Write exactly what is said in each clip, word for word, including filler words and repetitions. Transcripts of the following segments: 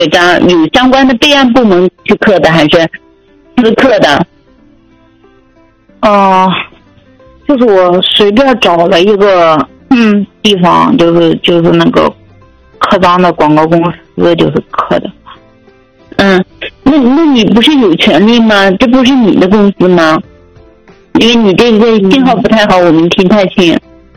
个章有相关的备案部门去刻的，还是私刻的？ 哦、呃，就是我随便找了一个嗯地方，就是就是那个刻章的广告公司，就是刻的。 嗯，那那你不是有权利吗？这不是你的公司吗？因为你这个信号不太好，我们听太清。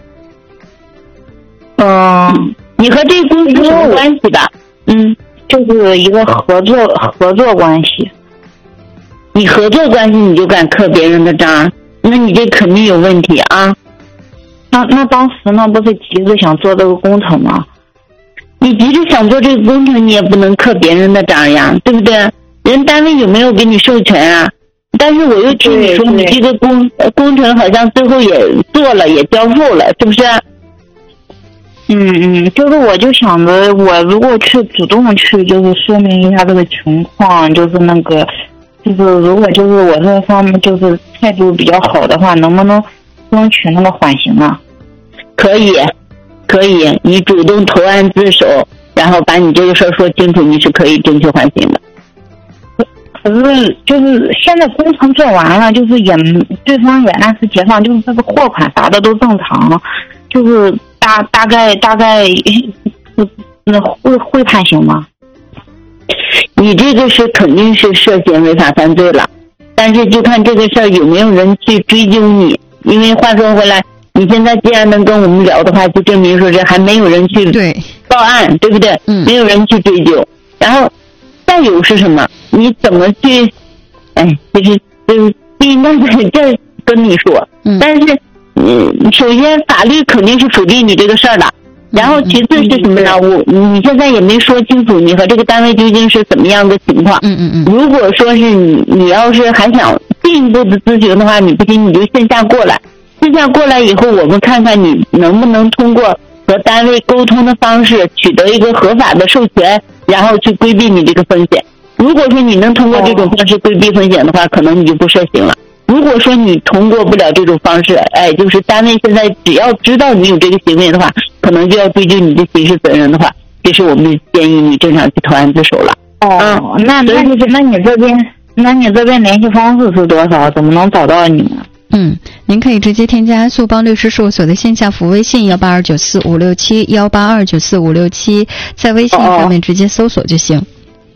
嗯、呃， 你和这个公司什么关系的？嗯， 就是一个合作合作关系。 你合作关系你就敢刻别人的章，那你这肯定有问题啊！ 那那当时呢，不是急着想做这个工程吗？ 你急着想做这个工程，你也不能刻别人的章呀，对不对？人单位有没有给你授权啊？但是我又听你说你这个工工程好像最后也做了，也交付了，是不是？ 嗯嗯，就是我就想着，我如果去主动去，就是说明一下这个情况，就是那个，就是如果就是我这方面就是态度比较好的话，能不能争取那个缓刑啊？ 可以，可以，你主动投案自首，然后把你这个事儿说清楚，你是可以争取缓刑的。 可是就是现在工程做完了，就是也对方也按时结账，就是这个货款啥的都正常，就是大大概大概那会会判刑吗？ 你这个是肯定是涉嫌违法犯罪了，但是就看这个事儿有没有人去追究你。因为话说回来，你现在既然能跟我们聊的话，就证明说是还没有人去报案， 对, 对不对？ 嗯， 没有人去追究。然后再有是什么？你怎么去？哎，就是就是不应该在这儿跟你说。 嗯， 但是嗯，首先法律肯定是否定你这个事儿的。然后其次是什么呢？我你现在也没说清楚你和这个单位究竟是怎么样的情况。 嗯嗯嗯。 如果说是你你要是还想进一步的咨询的话，你不行你就线下过来。线下过来以后，我们看看你能不能通过和单位沟通的方式取得一个合法的授权，然后去规避你这个风险。如果说你能通过这种方式规避风险的话，可能你就不涉刑了。如果说你通过不了这种方式，哎，就是单位现在只要知道你有这个行为的话，可能就要追究你的刑事责任的话，这是我们建议你正常去投案自首了。 哦，嗯、那那你那你这边那你这边联系方式是多少？怎么能找到你们？ 嗯，您可以直接添加速邦律师事务所的线下服微信幺八二九四五六七幺八二九四五六七，在微信上面直接搜索就行。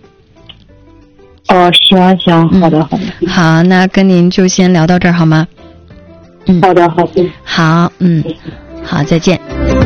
哦，行行，好的好的、 嗯。好，那跟您就先聊到这儿好吗？嗯， 好的好的。 好，嗯，好，再见。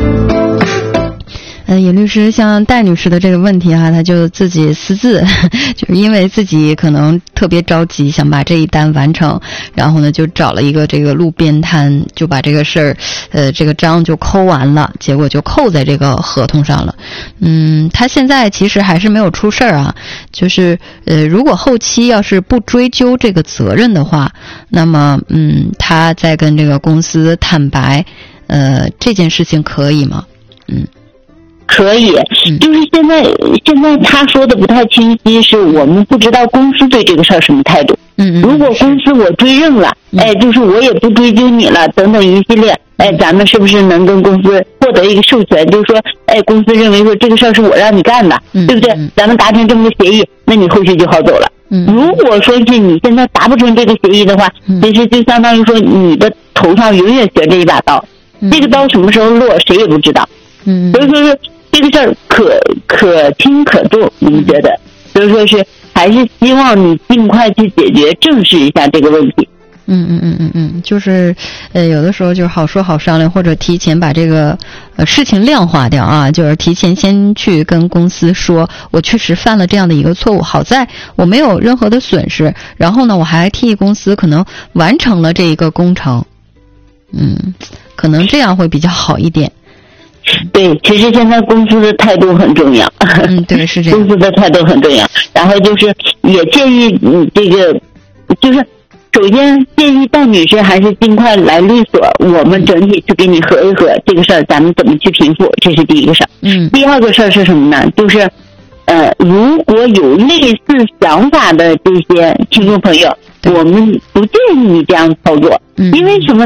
嗯，尹律师像戴女士的这个问题哈、啊，她就自己私自，就是因为自己可能特别着急想把这一单完成，然后呢就找了一个这个路边摊，就把这个事儿，呃，这个章就扣完了，结果就扣在这个合同上了。嗯，她现在其实还是没有出事儿啊，就是呃，如果后期要是不追究这个责任的话，那么嗯，她再跟这个公司坦白，呃，这件事情可以吗？嗯。 可以，就是现在现在他说的不太清晰，是我们不知道公司对这个事儿什么态度。 嗯嗯。 如果公司我追认了，哎，就是我也不追究你了，等等一系列，哎，咱们是不是能跟公司获得一个授权？就是说，哎，公司认为说这个事儿是我让你干的， 嗯、 对不对？咱们达成这么个协议，那你后续就好走了。 嗯。 如果说是你现在达不成这个协议的话， 嗯、 其实就相当于说你的头上永远悬着一把刀， 嗯、 这个刀什么时候落，谁也不知道。 嗯。 所以说是。这个事儿可可轻可重，你们觉得？所以说是还是希望你尽快去解决，正视一下这个问题。 嗯嗯嗯嗯嗯，就是呃，有的时候就是好说好商量，或者提前把这个呃事情量化掉啊，就是提前先去跟公司说，我确实犯了这样的一个错误，好在我没有任何的损失，然后呢，我还替公司可能完成了这一个工程，嗯，可能这样会比较好一点。 对，其实现在公司的态度很重要。 嗯，对，是这样。 公司的态度很重要。然后就是也建议你这个，就是首先建议戴女士还是尽快来律所，我们整体去给你核一核这个事儿，咱们怎么去平复，这是第一个事儿。 嗯。 第二个事儿是什么呢？就是呃，如果有类似想法的这些听众朋友，我们不建议你这样操作。 嗯。 因为什么呢？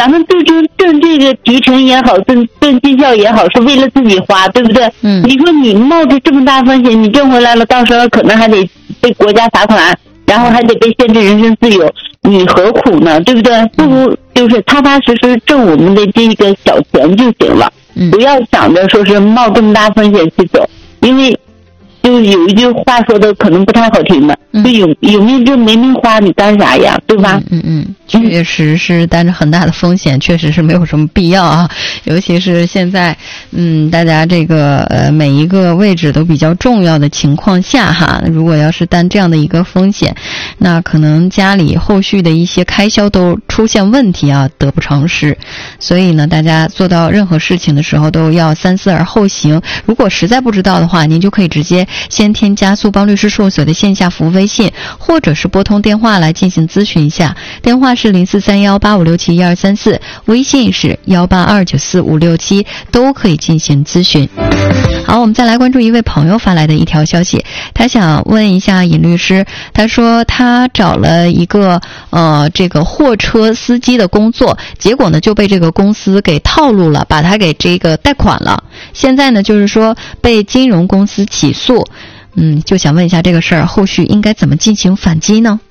咱们最终挣这个提成也好，挣挣绩效也好，是为了自己花，对不对？ 嗯。 你说你冒着这么大风险，你挣回来了，到时候可能还得被国家罚款，然后还得被限制人身自由，你何苦呢？对不对？不如就是踏踏实实挣我们的这个小钱就行了， 嗯、 不要想着说是冒这么大风险去走，因为就有一句话说的可能不太好听的， 嗯、 就有有命挣没命花，你干啥呀？对吧？ 嗯嗯嗯，确实是担着很大的风险，确实是没有什么必要啊。尤其是现在，嗯，大家这个呃每一个位置都比较重要的情况下哈，如果要是担这样的一个风险，那可能家里后续的一些开销都出现问题啊，得不偿失。所以呢，大家做到任何事情的时候都要三思而后行。如果实在不知道的话，您就可以直接先添加苏邦律师事务所的线下服务微信，或者是拨通电话来进行咨询一下。电话是零四三幺八五六七一二三四，微信是幺八二九四五六七，都可以进行咨询。好，我们再来关注一位朋友发来的一条消息，他想问一下尹律师，他说他找了一个呃这个货车司机的工作，结果呢就被这个公司给套路了，把他给这个贷款了，现在呢就是说被金融公司起诉，嗯，就想问一下这个事儿后续应该怎么进行反击呢？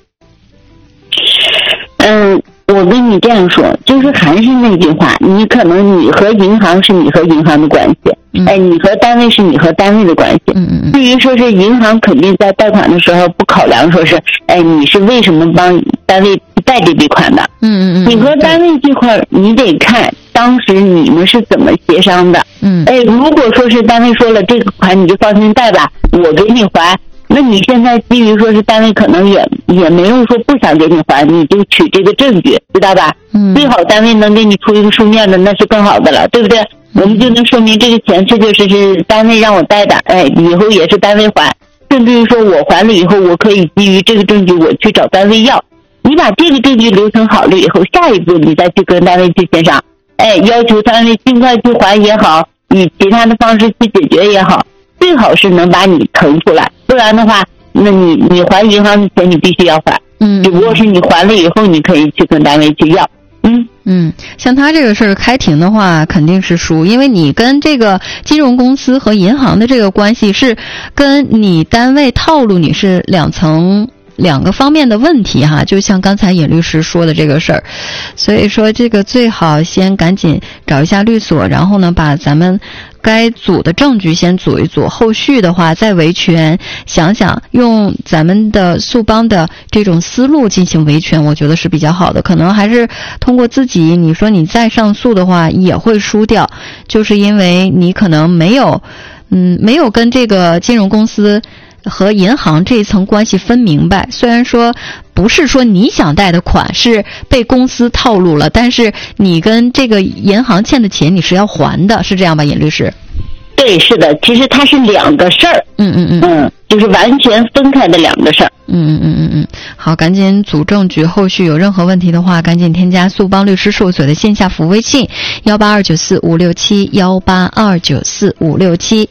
嗯，我跟你这样说，就是还是那句话，你可能你和银行是你和银行的关系， 嗯、 哎，你和单位是你和单位的关系。 嗯嗯。 至于说是银行肯定在贷款的时候不考量说是，哎，你是为什么帮单位贷这笔款的？ 嗯嗯嗯。 你和单位这块你得看当时你们是怎么协商的。 嗯。 哎，如果说是单位说了这个款你就放心贷吧，我给你还。那你现在基于说是单位可能也也没有说不想给你还，你就取这个证据，知道吧？ 嗯。 最好单位能给你出一个书面的，那是更好的了，对不对？嗯、我们就能说明这个钱确确实实单位让我贷的，哎，以后也是单位还，甚至于说我还了以后，我可以基于这个证据我去找单位要。你把这个证据流程好了以后，下一步你再去跟单位去协商，哎，要求单位尽快去还也好，以其他的方式去解决也好。最好是能把你腾出来，不然的话，那你你还银行的钱你必须要还， 嗯， 只不过是你还了以后，你可以去跟单位去要，嗯嗯，像他这个事儿开庭的话，肯定是输，因为你跟这个金融公司和银行的这个关系是跟你单位套路你是两层。两个方面的问题哈，就像刚才尹律师说的这个事儿，所以说这个最好先赶紧找一下律所，然后呢把咱们该组的证据先组一组，后续的话再维权，想想用咱们的诉帮的这种思路进行维权，我觉得是比较好的。可能还是通过自己，你说你再上诉的话也会输掉，就是因为你可能没有嗯没有跟这个金融公司和银行这一层关系分明白，虽然说不是说你想贷的款是被公司套路了，但是你跟这个银行欠的钱你是要还的，是这样吧，尹律师？ 对，是的，其实它是两个事儿， 嗯嗯嗯嗯，就是完全分开的两个事儿。 嗯嗯嗯嗯嗯，好，赶紧组证据，后续有任何问题的话，赶紧添加苏邦律师事务所的线下服务微信幺八二九四五六七幺八二九四五六七。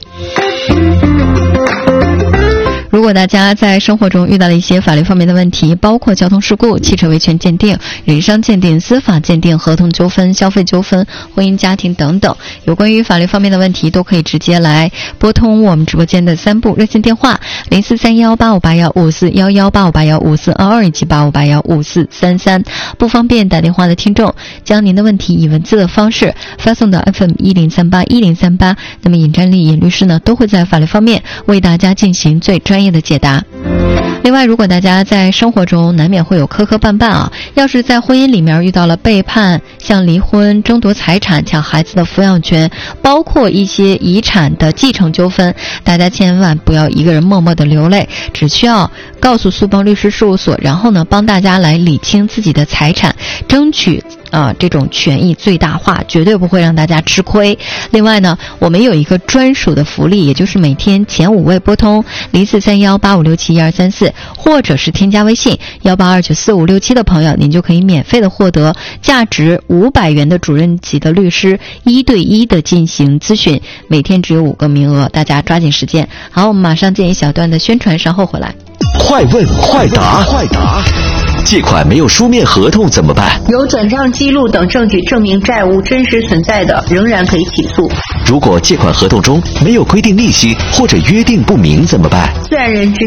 如果大家在生活中遇到了一些法律方面的问题，包括交通事故、汽车维权鉴定、人身鉴定、司法鉴定、合同纠纷、消费纠纷、婚姻家庭等等，有关于法律方面的问题，都可以直接来拨通我们直播间的三部热线电话零四三幺八五八幺五四幺幺八五八幺五四二二以及八五八幺五四三三。不方便打电话的听众，将您的问题以文字的方式发送到 F M 一零三八一零三八，那么尹占利尹律师呢都会在法律方面为大家进行最专业的解答。另外，如果大家在生活中难免会有磕磕绊绊啊，要是在婚姻里面遇到了背叛、像离婚、争夺财产、抢孩子的抚养权，包括一些遗产的继承纠纷，大家千万不要一个人默默的流泪，只需要告诉苏邦律师事务所，然后呢帮大家来理清自己的财产，争取啊、呃、这种权益最大化，绝对不会让大家吃亏。另外呢，我们有一个专属的福利，也就是每天前五位拨通零四三幺八五六七一二三四，或者是添加微信幺八二九四五六七的朋友，您就可以免费的获得价值五百元的主任级的律师一对一的进行咨询，每天只有五个名额，大家抓紧时间。好，我们马上进一小段的宣传，稍后回来。 快问快答，快答。 借款没有书面合同怎么办？ 有转账记录等证据证明债务真实存在的，仍然可以起诉。 如果借款合同中没有规定利息或者约定不明怎么办？ 自然人之